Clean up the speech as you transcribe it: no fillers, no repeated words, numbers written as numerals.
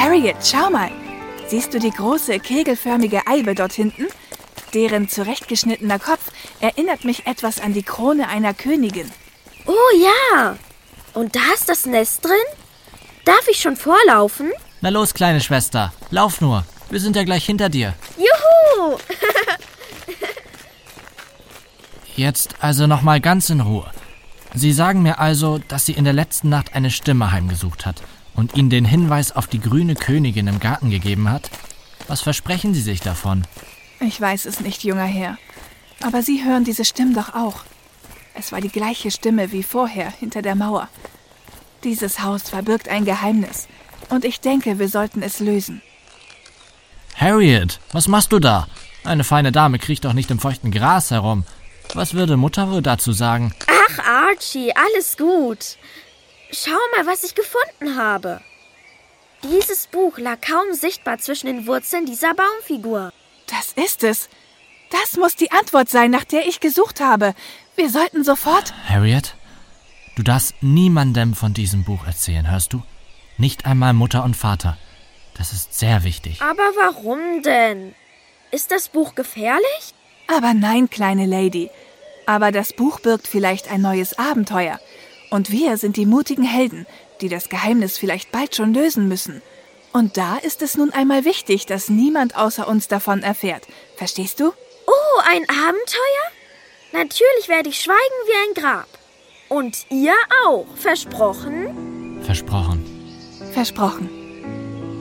Harriet, schau mal. Siehst du die große, kegelförmige Eibe dort hinten? Deren zurechtgeschnittener Kopf erinnert mich etwas an die Krone einer Königin. Oh ja! Und da ist das Nest drin? Darf ich schon vorlaufen? Na los, kleine Schwester, lauf nur. Wir sind ja gleich hinter dir. Juhu! Jetzt also noch mal ganz in Ruhe. Sie sagen mir also, dass sie in der letzten Nacht eine Stimme heimgesucht hat und Ihnen den Hinweis auf die grüne Königin im Garten gegeben hat? Was versprechen Sie sich davon? Ich weiß es nicht, junger Herr. Aber Sie hören diese Stimmen doch auch. Es war die gleiche Stimme wie vorher hinter der Mauer. Dieses Haus verbirgt ein Geheimnis. Und ich denke, wir sollten es lösen. Harriet, was machst du da? Eine feine Dame kriecht doch nicht im feuchten Gras herum. Was würde Mutter wohl dazu sagen? Ach, Archie, alles gut. Schau mal, was ich gefunden habe. Dieses Buch lag kaum sichtbar zwischen den Wurzeln dieser Baumfigur. Das ist es. Das muss die Antwort sein, nach der ich gesucht habe. Wir sollten sofort... Harriet, du darfst niemandem von diesem Buch erzählen, hörst du? Nicht einmal Mutter und Vater. Das ist sehr wichtig. Aber warum denn? Ist das Buch gefährlich? Aber nein, kleine Lady. Aber das Buch birgt vielleicht ein neues Abenteuer. Und wir sind die mutigen Helden, die das Geheimnis vielleicht bald schon lösen müssen. Und da ist es nun einmal wichtig, dass niemand außer uns davon erfährt. Verstehst du? Oh, ein Abenteuer? Natürlich werde ich schweigen wie ein Grab. Und ihr auch. Versprochen? Versprochen. Versprochen.